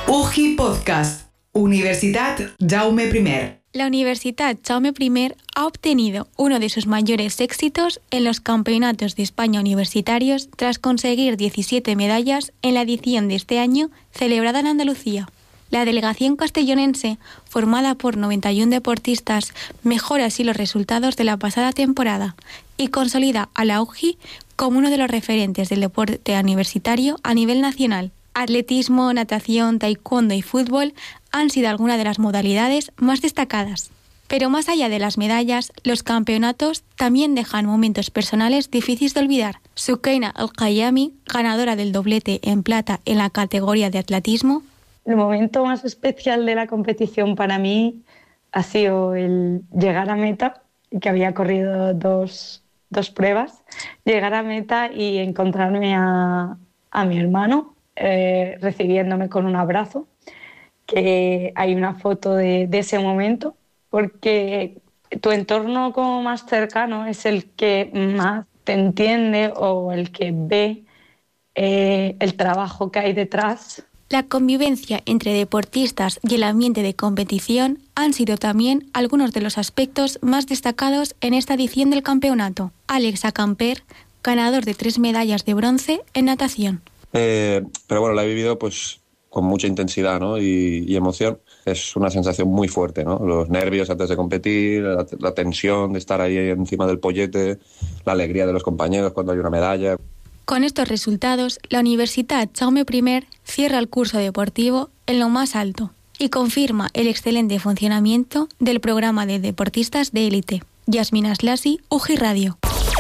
UGI Podcast, Universitat Jaume I. La Universitat Jaume I ha obtenido uno de sus mayores éxitos en los Campeonatos de España Universitarios tras conseguir 17 medallas en la edición de este año celebrada en Andalucía. La delegación castellonense, formada por 91 deportistas, mejora así los resultados de la pasada temporada y consolida a la UGI como uno de los referentes del deporte universitario a nivel nacional. Atletismo, natación, taekwondo y fútbol han sido algunas de las modalidades más destacadas. Pero más allá de las medallas, los campeonatos también dejan momentos personales difíciles de olvidar. Sukeina El-Kayami, ganadora del doblete en plata en la categoría de atletismo. El momento más especial de la competición para mí ha sido el llegar a meta, que había corrido dos pruebas, llegar a meta y encontrarme a mi hermano recibiéndome con un abrazo, que hay una foto de ese momento, porque tu entorno como más cercano es el que más te entiende o el que ve el trabajo que hay detrás. La convivencia entre deportistas y el ambiente de competición han sido también algunos de los aspectos más destacados en esta edición del campeonato. Àlex Acamper, ganador de 3 medallas de bronce en natación. Pero bueno, la he vivido pues con mucha intensidad, ¿no? y emoción. Es una sensación muy fuerte, ¿no? Los nervios antes de competir, la tensión de estar ahí encima del pollete, la alegría de los compañeros cuando hay una medalla. Con estos resultados, la Universitat Jaume I cierra el curso deportivo en lo más alto y confirma el excelente funcionamiento del programa de deportistas de élite. Yasmina Aslasi, UGI Radio.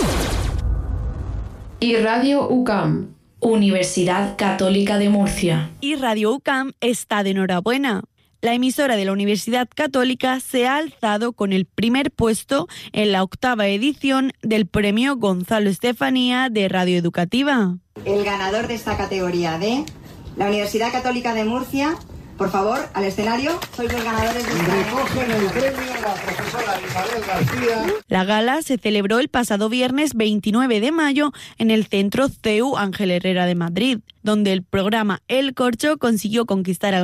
Y Radio UCAM, Universidad Católica de Murcia. Y Radio UCAM está de enhorabuena. La emisora de la Universidad Católica se ha alzado con el primer puesto en la 8ª edición del Premio Gonzalo Estefanía de Radio Educativa. El ganador de esta categoría de la Universidad Católica de Murcia, por favor, al escenario, sois los ganadores de esta. Recogen el premio a la profesora Isabel García. La gala se celebró el pasado viernes 29 de mayo en el Centro CEU Ángel Herrera de Madrid, donde el programa El Corcho consiguió conquistar al